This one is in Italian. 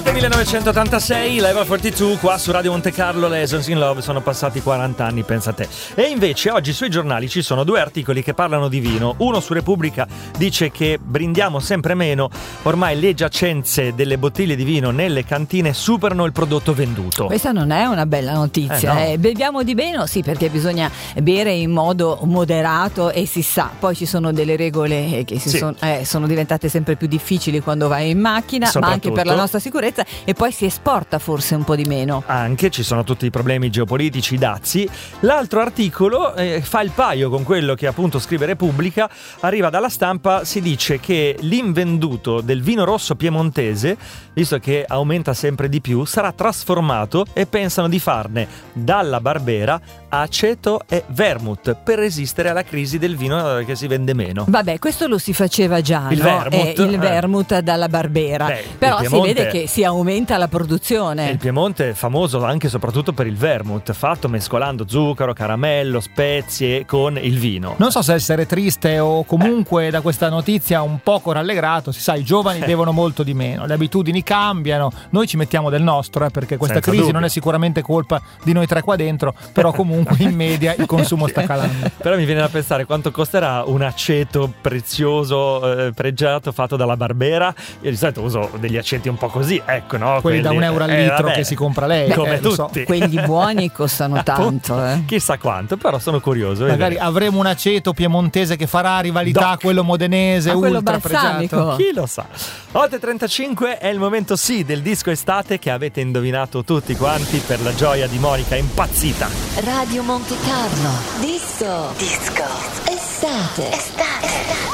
1986, Level 42, qua su Radio Monte Carlo, Lessons in Love, sono passati 40 anni, pensa te. E invece oggi sui giornali ci sono due articoli che parlano di vino. Uno su Repubblica dice che brindiamo sempre meno, ormai le giacenze delle bottiglie di vino nelle cantine superano il prodotto venduto. Questa non è una bella notizia. No. Beviamo di meno, sì, perché bisogna bere in modo moderato e si sa. Poi ci sono delle regole che sono diventate sempre più difficili quando vai in macchina, ma anche per la nostra sicurezza. E poi si esporta forse un po' di meno. Anche ci sono tutti i problemi geopolitici, dazi. L'altro articolo fa il paio con quello che appunto scrive Repubblica. Arriva dalla Stampa, si dice che l'invenduto del vino rosso piemontese, visto che aumenta sempre di più, sarà trasformato e pensano di farne dalla Barbera aceto e vermouth per resistere alla crisi del vino che si vende meno. Vabbè, questo lo si faceva già, il vermouth, il vermouth dalla Barbera. Però si vede che si aumenta la produzione. Il Piemonte è famoso anche e soprattutto per il vermouth, fatto mescolando zucchero, caramello, spezie con il vino. Non so se essere triste o comunque da questa notizia un poco rallegrato. Si sa, i giovani bevono molto di meno, le abitudini cambiano, noi ci mettiamo del nostro, perché questa Senza crisi dubbio. non è sicuramente colpa di noi tre qua dentro, però comunque in media il consumo sta calando. Però mi viene da pensare quanto costerà un aceto prezioso, pregiato, fatto dalla Barbera. Io di solito uso degli aceti un po' così, ecco, no? Quelli da €1 al litro che si compra lei. Come tutti. So. Quelli buoni costano tanto. Chissà quanto, però sono curioso. Magari avremo un aceto piemontese che farà rivalità a quello modenese, quello ultra balsamico. pregiato. Chi lo sa. 8:35 è il momento del disco estate che avete indovinato tutti quanti per la gioia di Monica impazzita. Radio Monte Carlo. Disco. Estate.